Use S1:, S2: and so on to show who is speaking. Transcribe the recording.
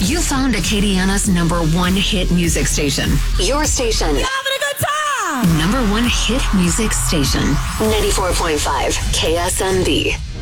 S1: You found Acadiana's number one hit music station. Your station.
S2: You having a good time?
S1: Number one hit music station. 94.5 KSMB.